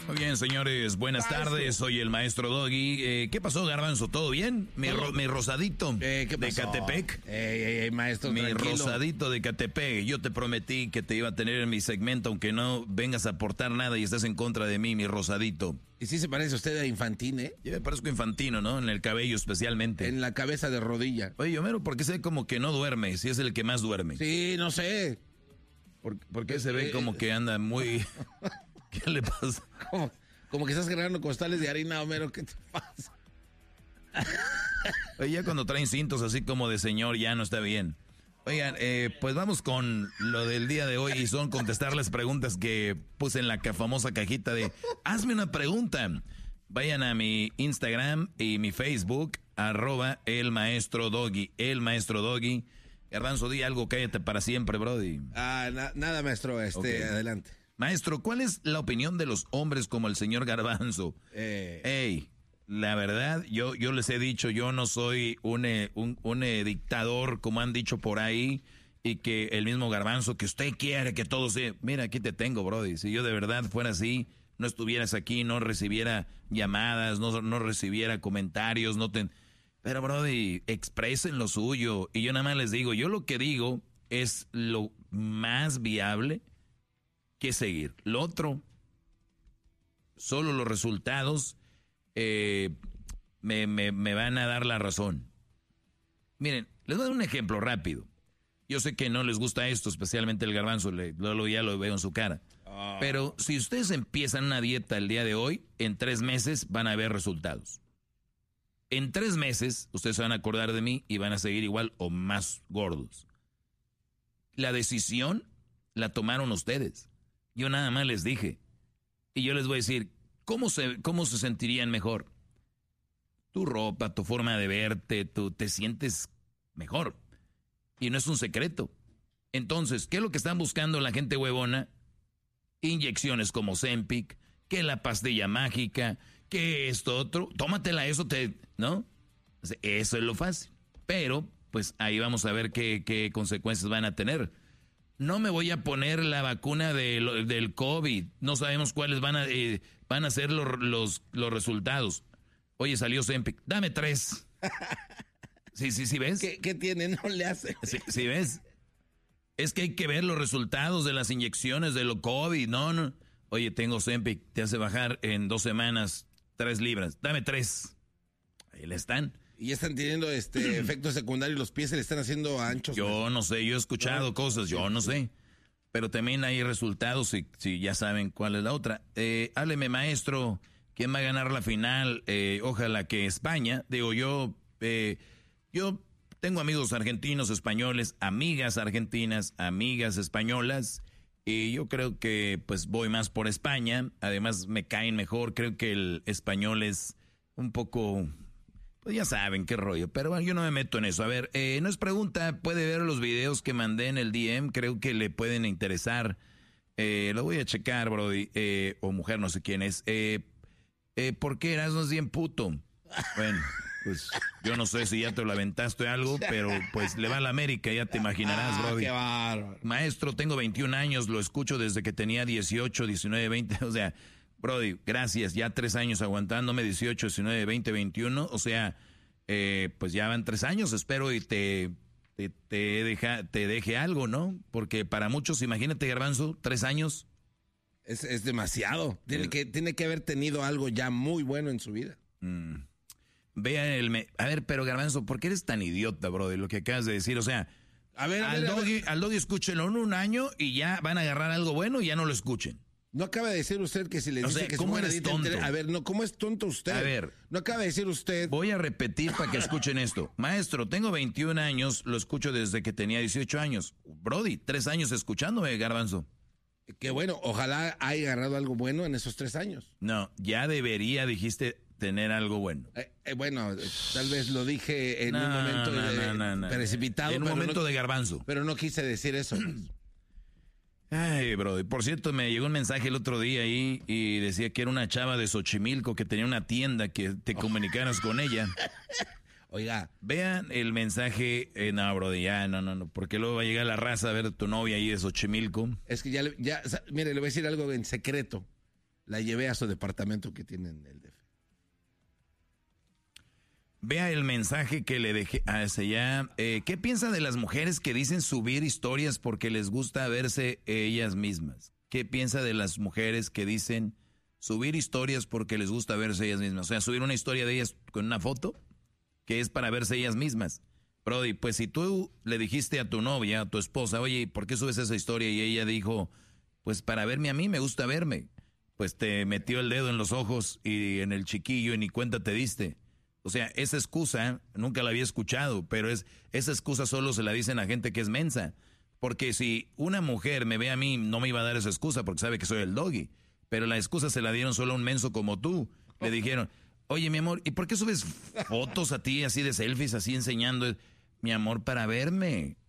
Muy bien, señores, buenas tardes, soy el maestro Doggy. ¿Qué pasó, Garbanzo? ¿Todo bien? Mi rosadito ¿qué pasó? de Catepec. Maestro, mi tranquilo. rosadito de Catepec. Yo te prometí que te iba a tener en mi segmento, aunque no vengas a aportar nada y estás en contra de mí, mi rosadito. Y sí se parece usted a Infantín, ¿eh? Yo me parezco infantino, ¿no? En el cabello especialmente. En la cabeza de rodilla. Oye, Homero, ¿por qué se ve como que no duerme? Si es el que más duerme. Sí, no sé. ¿Por qué se ve como que anda muy... ¿Qué le pasa? Como que estás cargando costales de harina, Homero, ¿qué te pasa? Oye, ya cuando traen cintos así como de señor ya no está bien. Oigan, pues vamos con lo del día de hoy y son contestar las preguntas que puse en la famosa cajita de hazme una pregunta. Vayan a mi Instagram y mi Facebook, @elmaestrodoggy, el maestro Doggy. Garbanzo, di algo, cállate para siempre, brody. Nada, maestro, Okay. Adelante. Maestro, ¿cuál es la opinión de los hombres como el señor Garbanzo? Ey, la verdad, yo les he dicho, yo no soy un dictador, como han dicho por ahí, y que el mismo Garbanzo, que usted quiere que todo sea... Mira, aquí te tengo, brody. Si yo de verdad fuera así, no estuvieras aquí, no recibiera llamadas, no recibiera comentarios, Pero, brody, expresen lo suyo. Y yo nada más les digo, yo lo que digo es lo más viable que seguir. Lo otro, solo los resultados me van a dar la razón. Miren, les voy a dar un ejemplo rápido. Yo sé que no les gusta esto, especialmente el Garbanzo, ya lo veo en su cara. Pero si ustedes empiezan una dieta el día de hoy, en 3 meses van a ver resultados. En 3 meses, ustedes se van a acordar de mí y van a seguir igual o más gordos. La decisión la tomaron ustedes. Yo nada más les dije. Y yo les voy a decir, ¿cómo se sentirían mejor? Tu ropa, tu forma de verte, tú te sientes mejor. Y no es un secreto. Entonces, ¿qué es lo que están buscando la gente huevona? Inyecciones como Ozempic, que la pastilla mágica, que esto otro. Tómatela, ¿no? Eso es lo fácil. Pero, pues ahí vamos a ver qué consecuencias van a tener. No me voy a poner la vacuna del COVID. No sabemos cuáles van a ser los resultados. Oye, salió Ozempic. Dame 3. Sí, ¿ves? ¿Qué tiene? No le hace. Sí, ¿ves? Es que hay que ver los resultados de las inyecciones de lo COVID. No. Oye, tengo Ozempic. Te hace bajar en 2 semanas 3 libras. Dame 3. Ahí le están. Y ya están teniendo efectos secundarios, los pies se le están haciendo anchos. Yo no sé, yo he escuchado cosas, yo no sé. Pero también hay resultados si ya saben cuál es la otra. Hábleme, maestro, ¿quién va a ganar la final? Ojalá que España. Digo, yo tengo amigos argentinos, españoles, amigas argentinas, amigas españolas. Y yo creo que pues voy más por España. Además me caen mejor. Creo que el español es un poco... Pues ya saben qué rollo, pero bueno, yo no me meto en eso. A ver, no es pregunta, puede ver los videos que mandé en el DM, creo que le pueden interesar. Lo voy a checar, brody, o mujer, no sé quién es. ¿Por qué Erasmo es bien puto? Bueno, pues yo no sé si ya te lo aventaste algo, pero pues le va a la América, ya te imaginarás, brody. Qué bárbaro. Maestro, tengo 21 años, lo escucho desde que tenía 18, 19, 20, o sea... Brody, gracias, ya 3 años aguantándome, 18, 19, 20, 21, o sea, pues ya van 3 años, espero y te deje algo, ¿no? Porque para muchos, imagínate, Garbanzo, 3 años. Es demasiado, tiene que haber tenido algo ya muy bueno en su vida. Vean a ver, pero Garbanzo, ¿por qué eres tan idiota, brody, lo que acabas de decir? O sea, al Doggy escúchenlo en 1 año y ya van a agarrar algo bueno y ya no lo escuchen. No acaba de decir usted que si le dice que ¿cómo eres tonto? A ver, no, ¿cómo es tonto usted? A ver. No acaba de decir usted. Voy a repetir para que escuchen esto. Maestro, tengo 21 años, lo escucho desde que tenía 18 años. Brody, 3 años escuchándome, Garbanzo. Que bueno, ojalá haya agarrado algo bueno en esos 3 años. No, ya debería, dijiste, tener algo bueno. Bueno, tal vez lo dije en un momento precipitado. En un momento de Garbanzo. Pero no quise decir eso. Ay, bro, por cierto, me llegó un mensaje el otro día ahí y decía que era una chava de Xochimilco que tenía una tienda que te comunicaras con ella. Oiga. Vean el mensaje, no, bro, ya, no, porque luego va a llegar la raza a ver a tu novia ahí de Xochimilco. Es que mire, le voy a decir algo en secreto. la llevé a su departamento que tiene en el DF. Vea el mensaje que le dejé a ese ya. ¿Qué piensa de las mujeres que dicen subir historias porque les gusta verse ellas mismas? ¿Qué piensa de las mujeres que dicen subir historias porque les gusta verse ellas mismas? O sea, subir una historia de ellas con una foto que es para verse ellas mismas. Brody, pues si tú le dijiste a tu novia, a tu esposa, oye, ¿por qué subes esa historia? Y ella dijo, pues para verme a mí, me gusta verme. Pues te metió el dedo en los ojos y en el chiquillo y ni cuenta te diste. O sea, esa excusa nunca la había escuchado, pero esa excusa solo se la dicen a gente que es mensa. Porque si una mujer me ve a mí, no me iba a dar esa excusa porque sabe que soy el doggy. Pero la excusa se la dieron solo a un menso como tú. Le dijeron, oye, mi amor, ¿y por qué subes fotos a ti así de selfies, así enseñando? Mi amor, para verme.